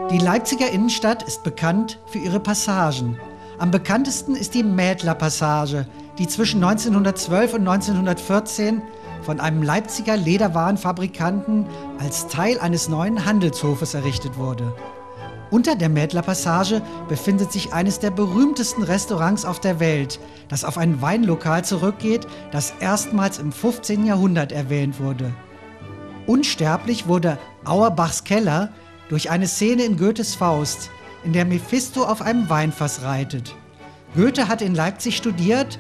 Die Leipziger Innenstadt ist bekannt für ihre Passagen. Am bekanntesten ist die Mädler-Passage, die zwischen 1912 und 1914 von einem Leipziger Lederwarenfabrikanten als Teil eines neuen Handelshofes errichtet wurde. Unter der Mädler-Passage befindet sich eines der berühmtesten Restaurants auf der Welt, das auf ein Weinlokal zurückgeht, das erstmals im 15. Jahrhundert erwähnt wurde. Unsterblich wurde Auerbachs Keller durch eine Szene in Goethes Faust, in der Mephisto auf einem Weinfass reitet. Goethe hat in Leipzig studiert